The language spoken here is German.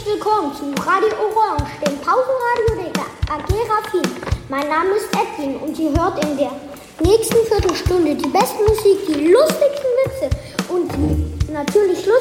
willkommen zu Radio Orange, dem Pausenradio der AG Raffin. Mein Name ist Edwin und ihr hört in der nächsten Viertelstunde die beste Musik, die lustigsten Witze und die natürlich